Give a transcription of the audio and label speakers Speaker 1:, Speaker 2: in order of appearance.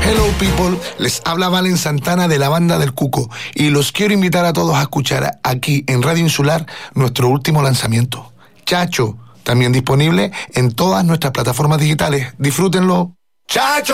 Speaker 1: Hello people, les habla Valen Santana de la Banda del Cuco y los quiero invitar a todos a escuchar aquí en Radio Insular nuestro último lanzamiento, Chacho, también disponible en todas nuestras plataformas digitales. Disfrútenlo. ¡Chacho!